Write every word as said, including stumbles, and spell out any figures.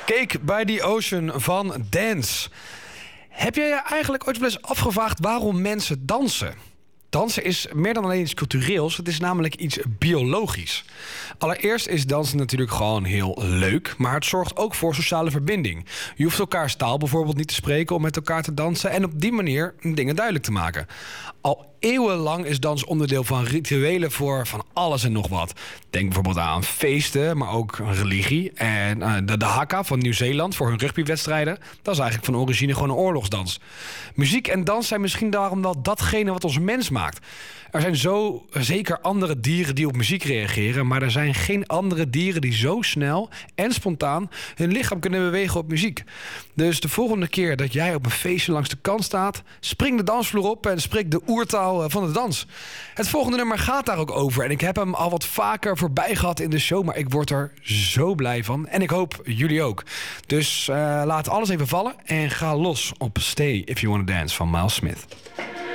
Cake by the Ocean van Dance. Heb jij je eigenlijk ooit wel eens afgevraagd waarom mensen dansen? Dansen is meer dan alleen iets cultureels. Het is namelijk iets biologisch. Allereerst is dansen natuurlijk gewoon heel leuk, maar het zorgt ook voor sociale verbinding. Je hoeft elkaars taal bijvoorbeeld niet te spreken om met elkaar te dansen en op die manier dingen duidelijk te maken. Al eeuwenlang is dans onderdeel van rituelen voor van alles en nog wat. Denk bijvoorbeeld aan feesten, maar ook een religie. En uh, de, de haka van Nieuw-Zeeland voor hun rugbywedstrijden. Dat is eigenlijk van origine gewoon een oorlogsdans. Muziek en dans zijn misschien daarom wel datgene wat ons mens maakt. Er zijn zo zeker andere dieren die op muziek reageren, maar er zijn geen andere dieren die zo snel en spontaan hun lichaam kunnen bewegen op muziek. Dus de volgende keer dat jij op een feestje langs de kant staat, spring de dansvloer op en spreek de oertaal van de dans. Het volgende nummer gaat daar ook over en ik heb hem al wat vaker voorbij gehad in de show, maar ik word er zo blij van en ik hoop jullie ook. Dus uh, laat alles even vallen en ga los op Stay If You Wanna Dance van Miles Smith.